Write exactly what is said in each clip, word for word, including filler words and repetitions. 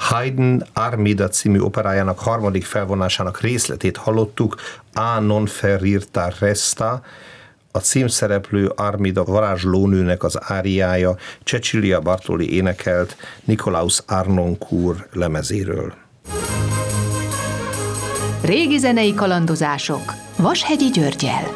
Haydn Armida című operájának harmadik felvonásának részletét hallottuk, A non ferirta resta, a címszereplő Armida varázslónőnek az áriája Cecilia Bartoli énekelt Nikolaus Harnoncourt lemezéről. Régi zenei kalandozások Vashegyi Györggyel.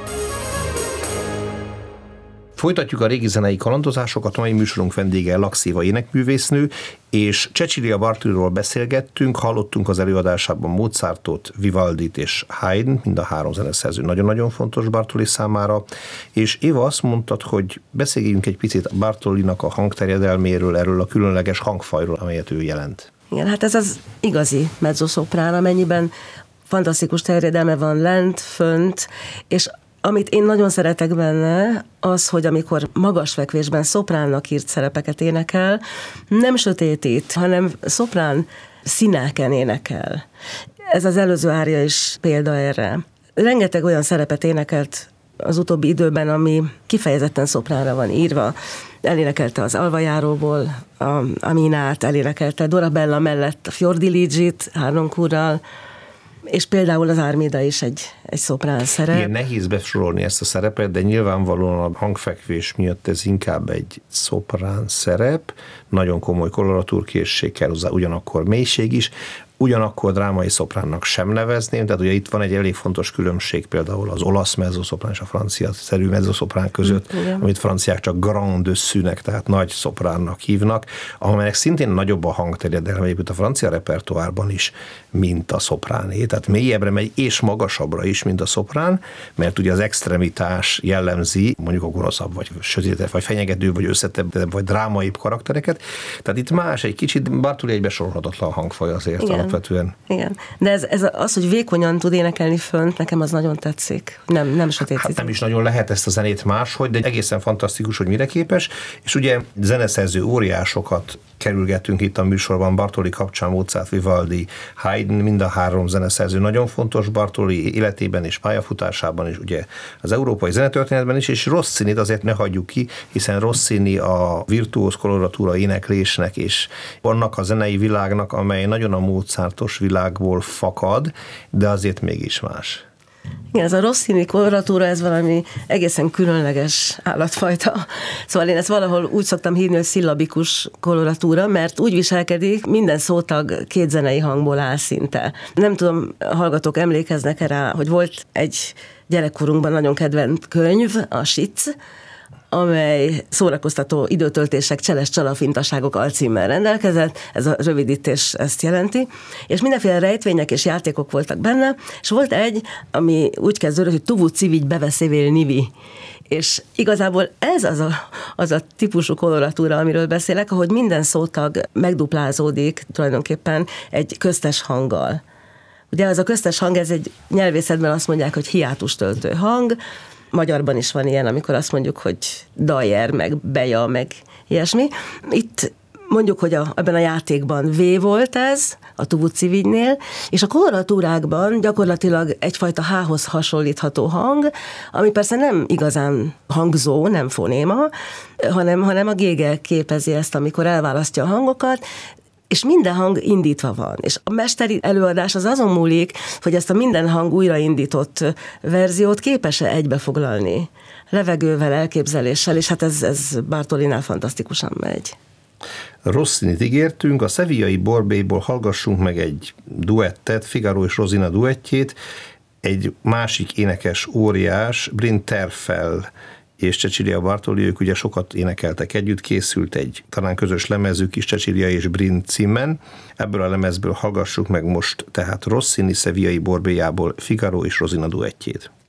Folytatjuk a régi zenei kalandozásokat, a mai műsorunk vendége Lakszéva énekművésznő, és Cecilia Bartoliról beszélgettünk, hallottunk az előadásában Mozartot, Vivaldit és Haydn, mind a három zeneszerző nagyon-nagyon fontos Bartoli számára, és Éva, azt mondtad, hogy beszéljünk egy picit Bartolinak a hangterjedelméről, erről a különleges hangfajról, amelyet ő jelent. Igen, hát ez az igazi mezzoszoprán, amennyiben fantasztikus terjedelme van lent, fönt, és amit én nagyon szeretek benne, az, hogy amikor magas fekvésben szopránnak írt szerepeket énekel, nem sötétít, hanem szoprán színeken énekel. Ez az előző ária is példa erre. Rengeteg olyan szerepet énekelt az utóbbi időben, ami kifejezetten szopránra van írva. Elénekelte az Alvajáróból a Aminát, elénekelte Dorabella mellett a Fiordiligi-t Harnoncourtral, és például az Armida is egy, egy szoprán szerep. Igen, nehéz besorolni ezt a szerepet, de nyilvánvalóan a hangfekvés miatt ez inkább egy szoprán szerep, nagyon komoly koloratúrkészség kell hozzá, ugyanakkor mélység is, ugyanakkor drámai szopránnak sem nevezném, tehát ugye itt van egy elég fontos különbség például az olasz mezzoszoprán és a francia-szerű mezzoszoprán között, mm, amit franciák csak grand dessus-nek, tehát nagy szopránnak hívnak, amelynek szintén nagyobb a hangterjedelme, egyébként a francia repertoárban is, mint a szopráné. Tehát mélyebbre megy és magasabbra is, mint a szoprán, mert ugye az extremitás jellemzi mondjuk a gonoszabb, vagy sötétebb, vagy fenyegetőbb, vagy összetettebb, vagy drámaibb karaktereket. Tehát itt más egy kicsit, Bartoli egy besorolhatatlan hangfaj azért. Igen. Alapvetően. Igen, de ez, ez az, hogy vékonyan tud énekelni fönt, nekem az nagyon tetszik. Nem, nem sötétít. Hát nem is nagyon lehet ezt a zenét máshogy, de egészen fantasztikus, hogy mire képes, és ugye zeneszerző óriásokat kerülgetünk itt a műsorban, Bartoli kapcsán, Mozart, Vivaldi, Haydn, mind a három zeneszerző nagyon fontos Bartoli életében és pályafutásában is, ugye az európai zenetörténetben is, és Rossinit azért ne hagyjuk ki, hiszen Rossini a virtuóz koloratúra éneklésnek és annak a zenei világnak, amely nagyon a Mozartos világból fakad, de azért mégis más. Igen, ez a Rossini koloratúra, ez valami egészen különleges állatfajta. Szóval én ezt valahol úgy szoktam hívni, hogy szillabikus koloratúra, mert úgy viselkedik, minden szótag két zenei hangból áll szinte. Nem tudom, a hallgatók emlékeznek rá, hogy volt egy gyerekkorunkban nagyon kedvenc könyv, a Sic, amely szórakoztató időtöltések, cseles csalafintaságok alcímmel rendelkezett, ez a rövidítés ezt jelenti, és mindenféle rejtvények és játékok voltak benne, és volt egy, ami úgy kezdődött, hogy Tuvu civigy beveszévél nivi, és igazából ez az a, az a típusú koloratúra, amiről beszélek, ahogy minden szótag megduplázódik tulajdonképpen egy köztes hanggal. Ugye ez a köztes hang, ez egy nyelvészetben azt mondják, hogy hiátustöltő hang, magyarban is van ilyen, amikor azt mondjuk, hogy dajer, meg beja, meg ilyesmi. Itt mondjuk, hogy a, ebben a játékban V volt ez, a Tuvu civigynél, és a koloratúrákban gyakorlatilag egyfajta H-hoz hasonlítható hang, ami persze nem igazán hangzó, nem fonéma, hanem, hanem a gége képezi ezt, amikor elválasztja a hangokat, és minden hang indítva van. És a mesteri előadás az azon múlik, hogy ezt a minden hang újraindított verziót képes-e egybefoglalni. Levegővel, elképzeléssel, és hát ez, ez Bartolinál fantasztikusan megy. Rossinit ígértünk, a Sevillai Borbélyból hallgassunk meg egy duettet, Figaro és Rosina duettjét, egy másik énekes óriás, Bryn Terfel és Cecilia Bartoli, ők ugye sokat énekeltek együtt, készült egy talán közös lemezük is, Cecilia és Bryn címen. Ebből a lemezből hallgassuk meg most tehát Rossini Sevillai Borbélyából Figaro és Rosina duettjét.